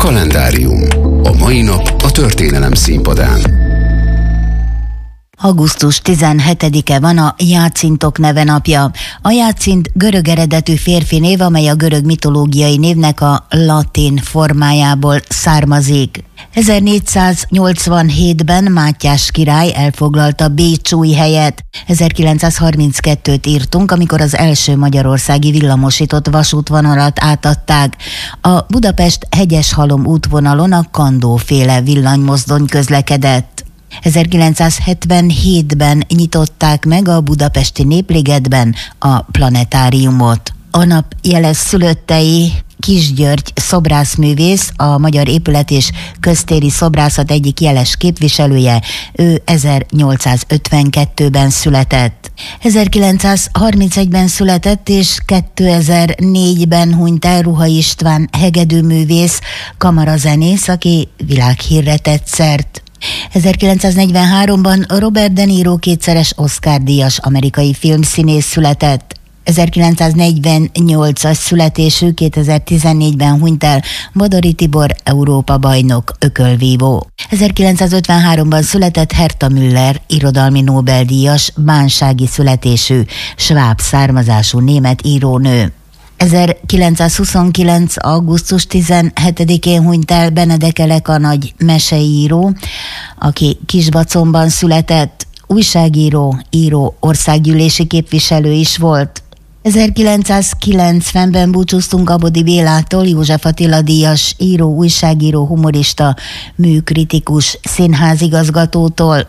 Kalendárium. A mai nap a történelem színpadán. Augusztus 17-e van a Jácintok neve napja. A Jácint görög eredetű férfi név, amely a görög mitológiai névnek a latin formájából származik. 1487-ben Mátyás király elfoglalta Bécsújhelyet. 1932-t írtunk, amikor az első magyarországi villamosított vasútvonalat átadták. A Budapest-Hegyeshalom útvonalon a Kandó-féle villanymozdony közlekedett. 1977-ben nyitották meg a budapesti Népligetben a planetáriumot. A nap jeles szülöttei: Kis György szobrászművész, a magyar épület és köztéri szobrászat egyik jeles képviselője. Ő 1852-ben született. 1931-ben született és 2004-ben hunyt el Ruha István hegedűművész, kamarazenész, aki világhírre tett szert. 1943-ban Robert De Niro kétszeres Oscar-díjas amerikai filmszínész született. 1948-as születésű, 2014-ben hunyt el Bodori Tibor Európa-bajnok ökölvívó. 1953-ban született Herta Müller, irodalmi Nobel-díjas, bánsági születésű, sváb származású német írónő. 1929. augusztus 17-én hunyt el Benedek Eleka nagy meseíró, aki Kisbacomban született, újságíró, író, országgyűlési képviselő is volt. 1990-ben búcsúztunk Abodi Bélától, József Attila díjas író, újságíró, humorista, műkritikus, színházigazgatótól.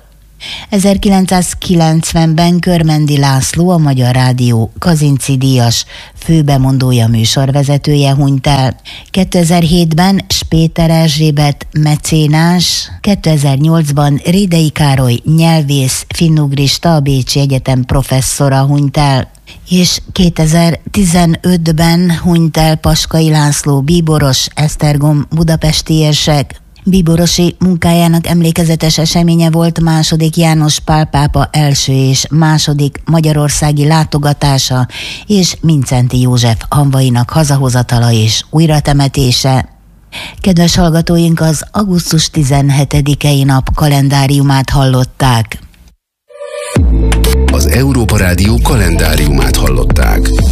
1990-ben Körmendi László, a Magyar Rádió Kazinczy díjas főbemondója, műsorvezetője hunyt el. 2007-ben Spéter Erzsébet mecénás, 2008-ban Rédei Károly nyelvész, finnugrista, a Bécsi Egyetem professzora hunyt el. És 2015-ben hunyt el Paskai László bíboros, esztergom budapesti érsek. Bíborosi munkájának emlékezetes eseménye volt II. János Pál pápa első és második magyarországi látogatása és Mindszenty József hamvainak hazahozatala és újratemetése. Kedves hallgatóink, az augusztus 17-i nap kalendáriumát hallották. Az Európa Rádió kalendáriumát hallották.